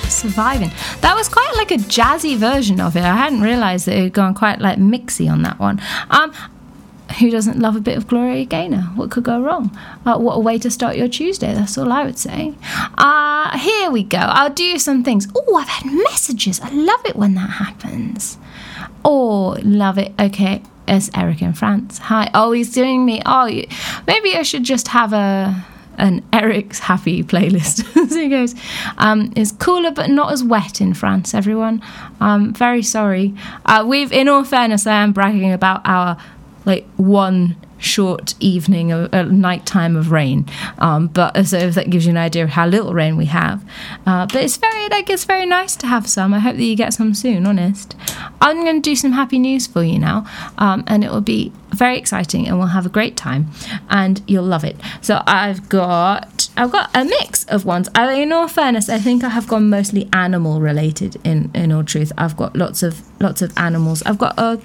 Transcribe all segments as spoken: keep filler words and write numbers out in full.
surviving. That was quite like a jazzy version of it. I hadn't realised that it had gone quite like mixy on that one. Um, who doesn't love a bit of Gloria Gaynor? What could go wrong? Uh, what a way to start your Tuesday, that's all I would say. Uh, here we go. I'll do some things. Oh, I've had messages. I love it when that happens. Oh, love it. Okay. It's Eric in France. Hi. Oh, he's doing me. Oh, maybe I should just have a an Eric's happy playlist. So he goes, um, it's cooler but not as wet in France, everyone. Um, very sorry. Uh, we've, in all fairness, I am bragging about our like one short evening of a night time of rain, um, but so if that gives you an idea of how little rain we have, uh, but it's very like it's very nice to have some. I hope that you get some soon. Honest, I'm going to do some happy news for you now, um, and it will be very exciting, and we'll have a great time, and you'll love it. So I've got I've got a mix of ones. I, in all fairness, I think I have gone mostly animal related. In in all truth, I've got lots of lots of animals. I've got a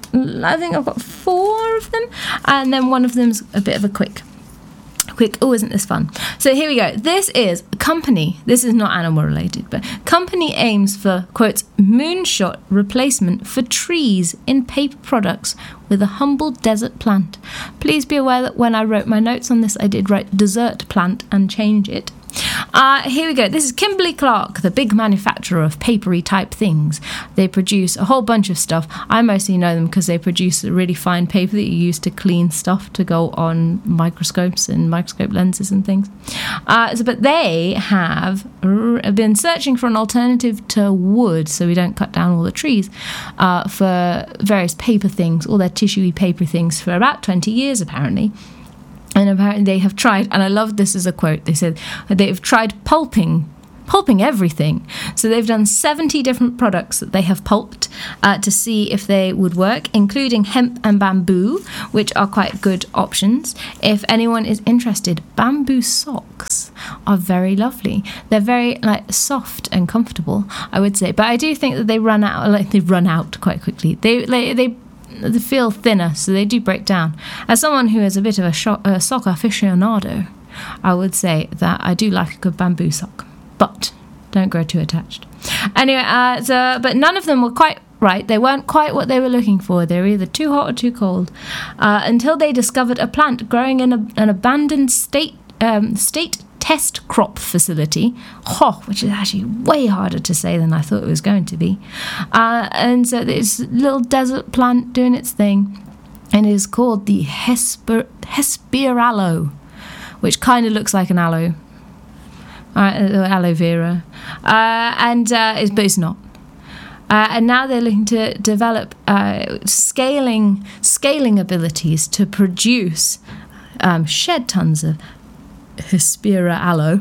I think I've got four of them, and then one of them's a bit of a quick quick oh, isn't this fun? So here we go. This is company, this is not animal related, but company aims for, quotes, moonshot replacement for trees in paper products with a humble desert plant. Please be aware that when I wrote my notes on this, I did write desert plant and change it. Uh, here we go. This is Kimberly Clark, the big manufacturer of papery type things. They produce a whole bunch of stuff. I mostly know them because they produce a really fine paper that you use to clean stuff to go on microscopes and microscope lenses and things. Uh, so, but they have r- been searching for an alternative to wood, so we don't cut down all the trees, uh, for various paper things, all their tissuey paper things, for about twenty years apparently. And apparently they have tried, and I love this as a quote, they said they've tried pulping, pulping everything. So they've done seventy different products that they have pulped uh, to see if they would work, including hemp and bamboo, which are quite good options. If anyone is interested, bamboo socks are very lovely. They're very like soft and comfortable, I would say. But I do think that they run out, like they run out quite quickly. They like, they. They feel thinner, so they do break down. As someone who is a bit of a, sho- a sock aficionado, I would say that I do like a good bamboo sock, but don't grow too attached. Anyway, uh, so, but none of them were quite right. They weren't quite what they were looking for. They were either too hot or too cold, uh, until they discovered a plant growing in a, an abandoned state um, state test crop facility, oh, which is actually way harder to say than I thought it was going to be. Uh, and so this little desert plant doing its thing, and it is called the Hesper- Hesperaloe, which kind of looks like an aloe, uh, aloe vera, uh, and uh, it's, but it's not. Uh, and now they're looking to develop uh, scaling scaling abilities to produce um, shed tons of Hespera aloe,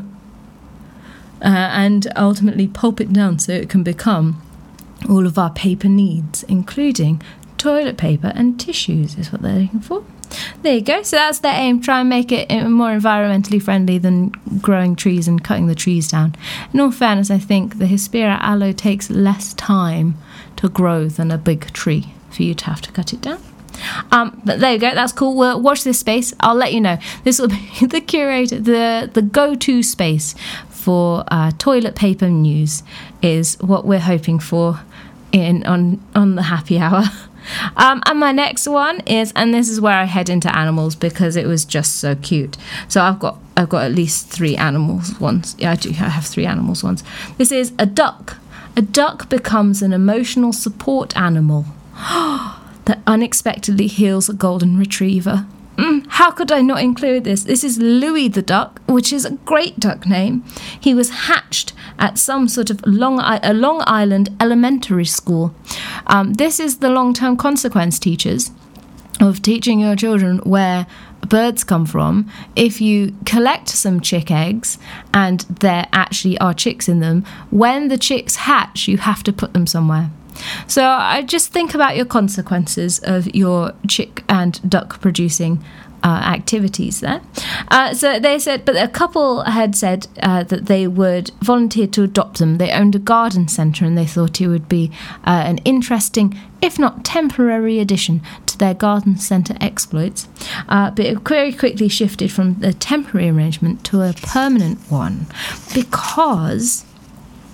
uh, and ultimately pulp it down so it can become all of our paper needs, including toilet paper and tissues is what they're looking for. There you go. So that's their aim. Try and make it more environmentally friendly than growing trees and cutting the trees down. In all fairness, I think the Hespera aloe takes less time to grow than a big tree for you to have to cut it down. Um, but there you go, that's cool. We'll watch this space. I'll let you know. This will be the curator, the, the go-to space for uh, toilet paper news is what we're hoping for in on, on the happy hour. Um, and my next one is, and this is where I head into animals because it was just so cute. So I've got I've got at least three animals ones. Yeah, I do. I have three animals ones. This is a duck. A duck becomes an emotional support animal that unexpectedly heals a golden retriever. Mm, how could I not include this? This is Louis the duck, which is a great duck name. He was hatched at some sort of Long, a Long Island elementary school. Um, this is the long-term consequence, teachers, of teaching your children where birds come from. If you collect some chick eggs and there actually are chicks in them, when the chicks hatch, you have to put them somewhere. So I just think about your consequences of your chick and duck producing uh, activities there. Uh, so they said, but a couple had said uh, that they would volunteer to adopt them. They owned a garden centre and they thought it would be uh, an interesting, if not temporary, addition to their garden centre exploits. Uh, but it very quickly shifted from the temporary arrangement to a permanent one because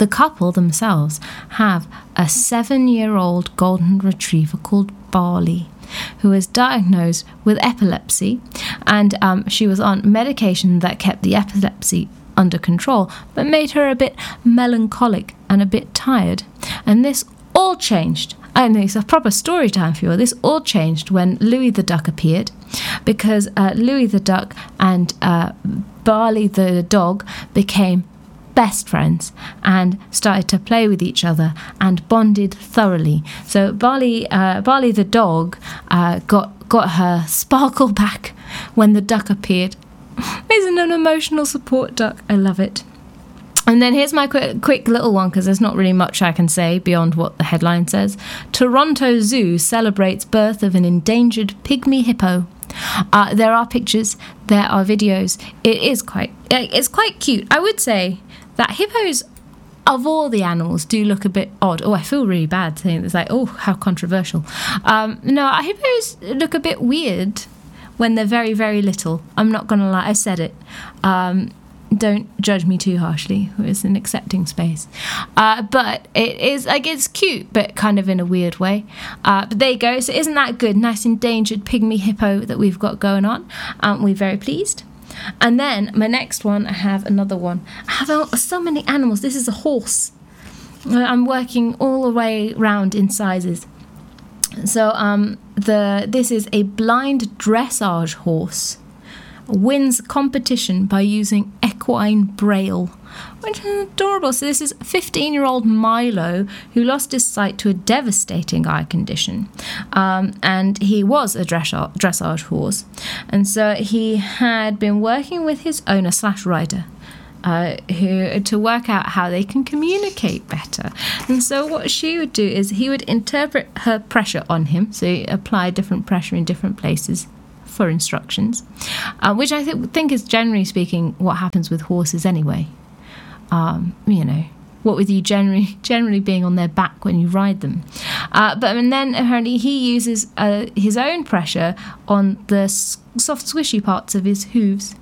the couple themselves have a seven-year-old golden retriever called Barley, who was diagnosed with epilepsy, and um, she was on medication that kept the epilepsy under control, but made her a bit melancholic and a bit tired. And this all changed. I know it's a proper story time for you. This all changed when Louis the Duck appeared, because uh, Louis the Duck and uh, Barley the dog became best friends and started to play with each other and bonded thoroughly. So Barley, uh, Barley the dog uh, got got her sparkle back when the duck appeared. Isn't an emotional support duck? I love it. And then here's my quick, quick little one, because there's not really much I can say beyond what the headline says. Toronto Zoo celebrates birth of an endangered pygmy hippo. Uh, there are pictures, there are videos. It is quite, it's quite cute. I would say that hippos, of all the animals, do look a bit odd. Oh, I feel really bad saying this. Like, oh, how controversial. Um, no, hippos look a bit weird when they're very, very little. I'm not going to lie. I said it. Um, don't judge me too harshly. It's an accepting space. Uh, but it is, like, it's cute, but kind of in a weird way. Uh, but there you go. So isn't that good? Nice endangered pygmy hippo that we've got going on. Aren't we very pleased? And then my next one, I have another one. I have so many animals. This is a horse. I'm working all the way round in sizes. So um, the this is a blind dressage horse. Wins competition by using equine braille, which is adorable. So this is fifteen-year-old Milo, who lost his sight to a devastating eye condition, um, and he was a dressage, dressage horse, and so he had been working with his owner slash rider, Uh, who to work out how they can communicate better. And so what she would do is he would interpret her pressure on him, so he applied different pressure in different places for instructions, uh, which I th- think is generally speaking what happens with horses anyway. Um, you know, what with you generally generally being on their back when you ride them. Uh, but and then apparently he uses uh, his own pressure on the s- soft squishy parts of his hooves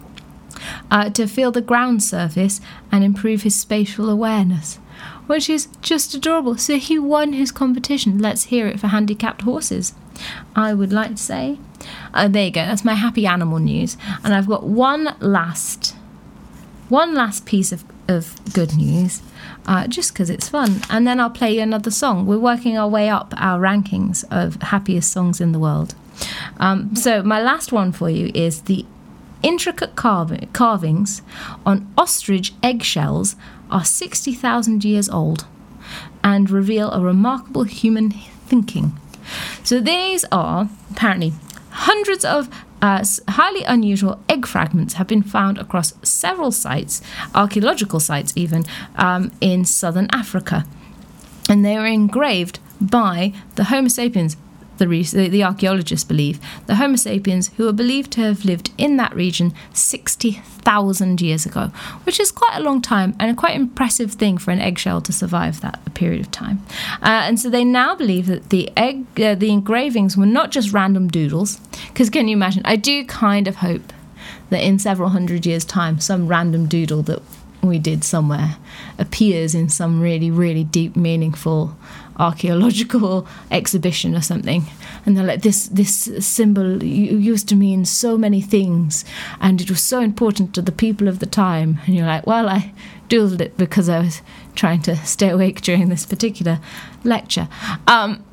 uh, to feel the ground surface and improve his spatial awareness, which is just adorable. So he won his competition. Let's hear it for handicapped horses, I would like to say. Uh, there you go. That's my happy animal news. And I've got one last, one last piece of, of good news, uh, just because it's fun. And then I'll play you another song. We're working our way up our rankings of happiest songs in the world. Um, so my last one for you is the intricate carv- carvings on ostrich eggshells are sixty thousand years old and reveal a remarkable human thinking. So these are apparently hundreds of uh, highly unusual egg fragments have been found across several sites, archaeological sites even, um, in southern Africa. And they were engraved by the Homo sapiens, the, the, the archaeologists believe, the Homo sapiens who are believed to have lived in that region sixty thousand years ago, which is quite a long time and a quite impressive thing for an eggshell to survive that period of time. Uh, and so they now believe that the egg, uh, the engravings were not just random doodles, because can you imagine, I do kind of hope that in several hundred years' time, some random doodle that we did somewhere appears in some really, really deep, meaningful archaeological exhibition or something, and they're like, this this symbol used to mean so many things and it was so important to the people of the time, and you're like, well, I doodled it because I was trying to stay awake during this particular lecture. Um,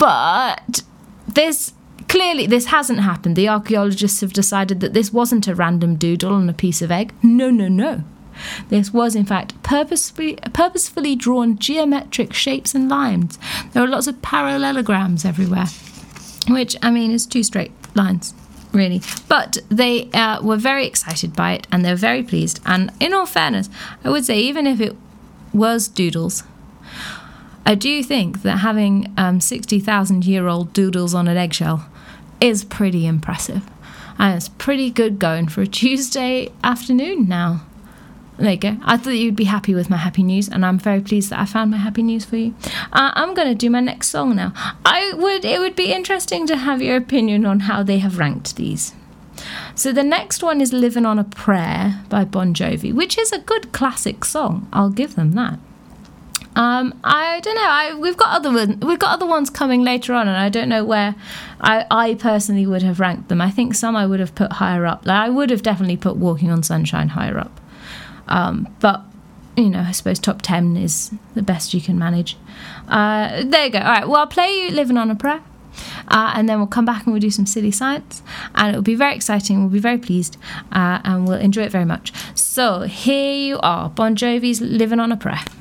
but this clearly this hasn't happened. The archaeologists have decided that this wasn't a random doodle on a piece of egg. No, no, no. This was, in fact, purposefully, purposefully drawn geometric shapes and lines. There are lots of parallelograms everywhere, which, I mean, is two straight lines, really. But they uh, were very excited by it, and they're very pleased. And in all fairness, I would say, even if it was doodles, I do think that having um, sixty thousand year old doodles on an eggshell is pretty impressive. And it's pretty good going for a Tuesday afternoon now. There you go. I thought you'd be happy with my happy news, and I'm very pleased that I found my happy news for you. Uh, I'm going to do my next song now. I would. It would be interesting to have your opinion on how they have ranked these. So the next one is Living on a Prayer by Bon Jovi, which is a good classic song. I'll give them that. Um, I don't know. I, we've got other ones. We've got other ones coming later on, and I don't know where I, I personally would have ranked them. I think some I would have put higher up. Like, I would have definitely put Walking on Sunshine higher up. Um, but you know, I suppose top ten is the best you can manage. Uh, there you go. All right. Well, I'll play you "Living on a Prayer." Uh, and then we'll come back and we'll do some silly science, and it'll be very exciting. We'll be very pleased, uh, and we'll enjoy it very much. So here you are, Bon Jovi's "Living on a Prayer."